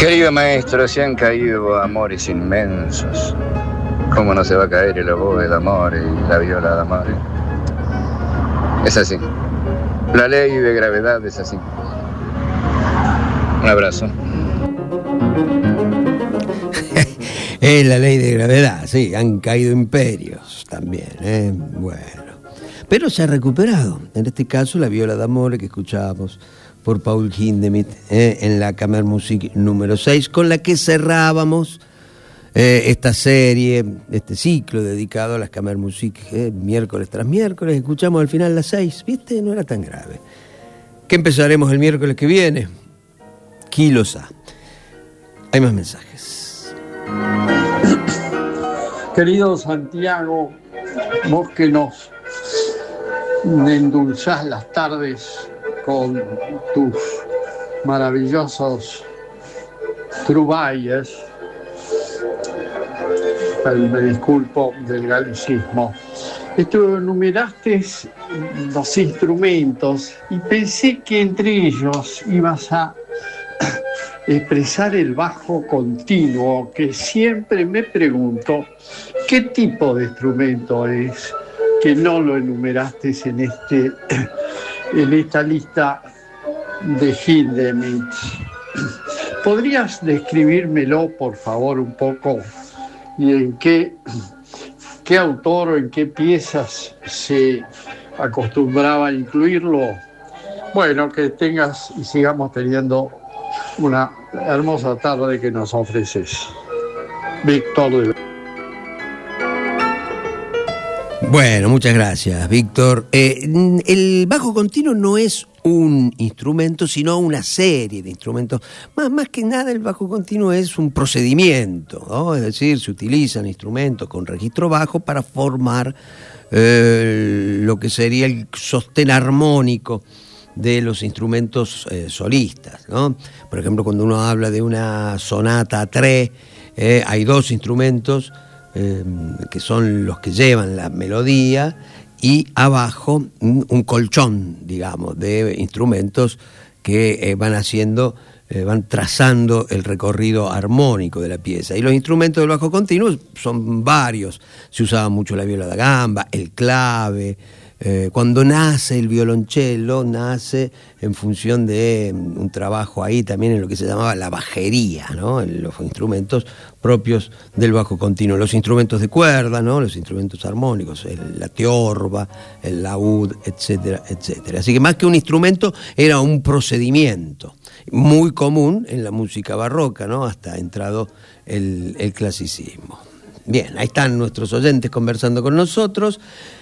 Querido maestro, se han caído amores inmensos. ¿Cómo no se va a caer el oboe de amores y la viola de amores? Es así. La ley de gravedad es así. Un abrazo. Es la ley de gravedad, sí, han caído imperios también, bueno. Pero se ha recuperado, en este caso la viola d'amore que escuchábamos por Paul Hindemith en la Kammermusik número 6, con la que cerrábamos esta serie, este ciclo dedicado a las Kammermusik, miércoles tras miércoles. Escuchamos al final las 6, ¿viste? No era tan grave. ¿Qué empezaremos el miércoles que viene? ¿Quién lo sabe? Hay más mensajes. Querido Santiago, vos que nos endulzás las tardes con tus maravillosos trouvailles, me disculpo del galicismo, enumeraste los instrumentos y pensé que entre ellos ibas a expresar el bajo continuo, que siempre me pregunto qué tipo de instrumento es, que no lo enumeraste en esta lista de Hindemith. ¿Podrías describírmelo, por favor, un poco? ¿Y en qué autor o en qué piezas se acostumbraba a incluirlo? Bueno, que tengas y sigamos teniendo una hermosa tarde que nos ofreces. Víctor. Bueno, muchas gracias, Víctor. El bajo continuo no es un instrumento, sino una serie de instrumentos. Más que nada, el bajo continuo es un procedimiento, ¿no? Es decir, se utilizan instrumentos con registro bajo para formar lo que sería el sostén armónico de los instrumentos solistas, ¿no? Por ejemplo, cuando uno habla de una sonata a tres, hay dos instrumentos que son los que llevan la melodía, y abajo un colchón, digamos, de instrumentos que van trazando el recorrido armónico de la pieza. Y los instrumentos del bajo continuo son varios. Se usaba mucho la viola da gamba, el clave. Cuando nace el violonchelo, nace en función de un trabajo ahí también en lo que se llamaba la bajería, ¿no? En los instrumentos propios del bajo continuo, los instrumentos de cuerda, ¿no? Los instrumentos armónicos, la teorba, el laúd, etcétera, etcétera. Así que más que un instrumento, era un procedimiento muy común en la música barroca, ¿no? Hasta entrado el clasicismo. Bien, ahí están nuestros oyentes conversando con nosotros.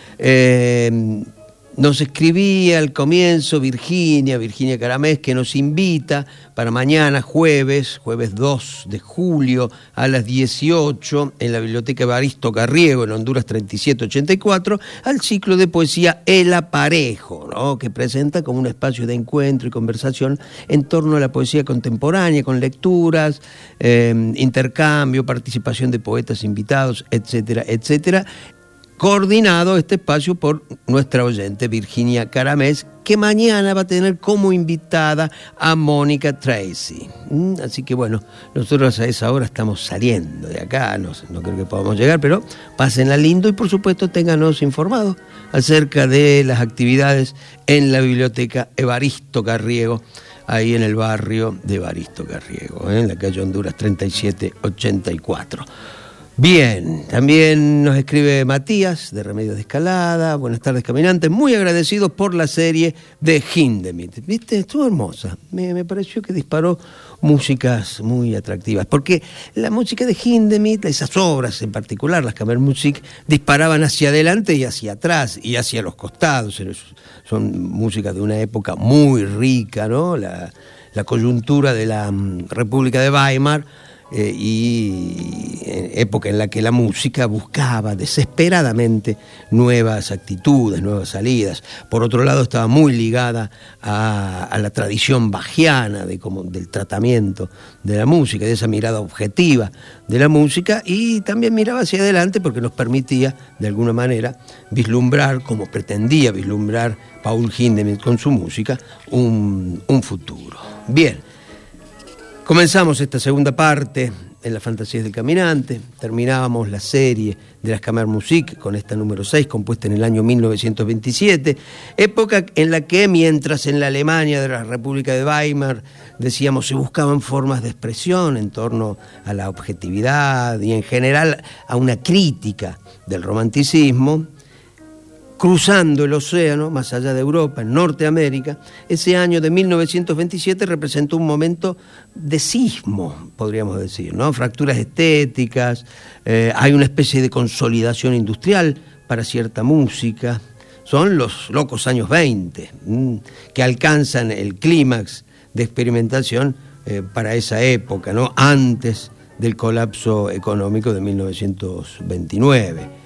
Nos escribía al comienzo Virginia Caramés, que nos invita para mañana jueves 2 de julio a las 18 en la Biblioteca Evaristo Carriego en Honduras 3784 al ciclo de poesía El Aparejo, ¿no? Que presenta como un espacio de encuentro y conversación en torno a la poesía contemporánea, con lecturas, intercambio, participación de poetas invitados, etcétera, etcétera. Coordinado este espacio por nuestra oyente Virginia Caramés, que mañana va a tener como invitada a Mónica Tracy. Así que bueno, nosotros a esa hora estamos saliendo de acá, no creo que podamos llegar, pero pásenla lindo y por supuesto ténganos informados acerca de las actividades en la Biblioteca Evaristo Carriego, ahí en el barrio de Evaristo Carriego, en la calle Honduras 3784. Bien, también nos escribe Matías de Remedios de Escalada. Buenas tardes, caminantes. Muy agradecidos por la serie de Hindemith. ¿Viste? Estuvo hermosa. Me pareció que disparó músicas muy atractivas. Porque la música de Hindemith, esas obras en particular, las Kammermusik, disparaban hacia adelante y hacia atrás y hacia los costados. Son músicas de una época muy rica, ¿no? La coyuntura de la República de Weimar. Y época en la que la música buscaba desesperadamente nuevas actitudes, nuevas salidas. Por otro lado, estaba muy ligada a la tradición bachiana del tratamiento de la música, de esa mirada objetiva de la música, y también miraba hacia adelante porque nos permitía, de alguna manera, vislumbrar, como pretendía vislumbrar Paul Hindemith con su música, un futuro. Bien. Comenzamos esta segunda parte en las Fantasías del Caminante. Terminábamos la serie de las Kammermusik con esta número 6, compuesta en el año 1927, época en la que, mientras en la Alemania de la República de Weimar, decíamos, se buscaban formas de expresión en torno a la objetividad y en general a una crítica del romanticismo, cruzando el océano, más allá de Europa, en Norteamérica, ese año de 1927 representó un momento de sismo, podríamos decir, ¿no? Fracturas estéticas, hay una especie de consolidación industrial para cierta música. Son los locos años 20, que alcanzan el clímax de experimentación para esa época, ¿no? Antes del colapso económico de 1929.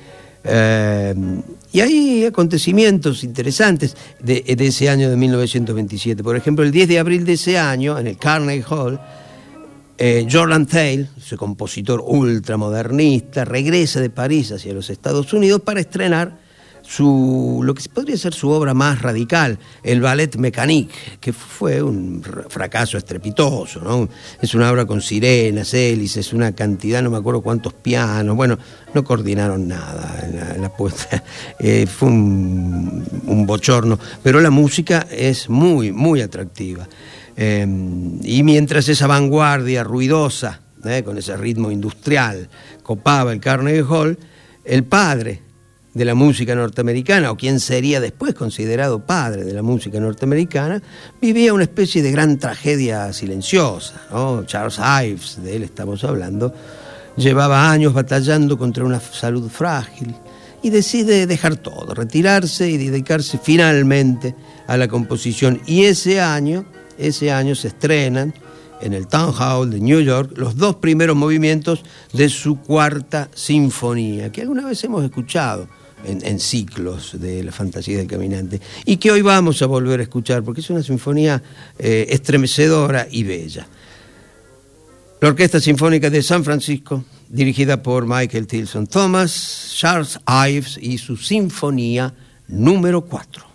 Y hay acontecimientos interesantes de ese año de 1927. Por ejemplo, el 10 de abril de ese año, en el Carnegie Hall, Jordan Thale, ese compositor ultramodernista, regresa de París hacia los Estados Unidos para estrenar lo que podría ser su obra más radical, el Ballet Mécanique, que fue un fracaso estrepitoso, ¿no? Es una obra con sirenas, hélices, una cantidad, no me acuerdo cuántos pianos, bueno, no coordinaron nada en la puesta, fue un bochorno, pero la música es muy, muy atractiva. Y mientras esa vanguardia ruidosa, con ese ritmo industrial, copaba el Carnegie Hall, el padre de la música norteamericana, o quien sería después considerado padre de la música norteamericana, vivía una especie de gran tragedia silenciosa, ¿no? Charles Ives, de él estamos hablando, llevaba años batallando contra una salud frágil y decide dejar todo, retirarse y dedicarse finalmente a la composición. Y ese año se estrenan en el Town Hall de New York los 2 primeros movimientos de su cuarta sinfonía, que alguna vez hemos escuchado en ciclos de la Fantasía del Caminante, y que hoy vamos a volver a escuchar, porque es una sinfonía estremecedora y bella. La Orquesta Sinfónica de San Francisco, dirigida por Michael Tilson Thomas, Charles Ives y su Sinfonía número 4.